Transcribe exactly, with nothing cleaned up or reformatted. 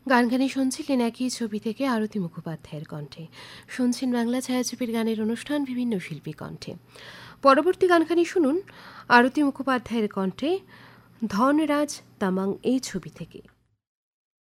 গানখানি শুনছিলেন একই ছবি থেকে আরতি মুখোপাধ্যায়ের কণ্ঠে। শুনছেন বাংলা ছায়াছবির গানের অনুষ্ঠান বিভিন্ন শিল্পী কণ্ঠে। পরবর্তী গানখানি শুনুন আরতি মুখোপাধ্যায়ের কণ্ঠে ধনরাজ তামাং এই ছবি থেকে।